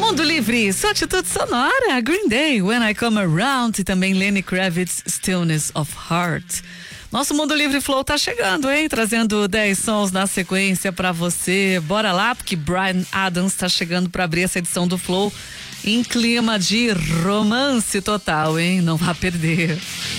Mundo Livre, sua atitude sonora, Green Day, When I Come Around, e também Lenny Kravitz, Stillness of Heart. Nosso Mundo Livre Flow tá chegando, hein? Trazendo 10 sons na sequência pra você. Bora lá, porque Bryan Adams tá chegando pra abrir essa edição do Flow em clima de romance total, hein? Não vá perder.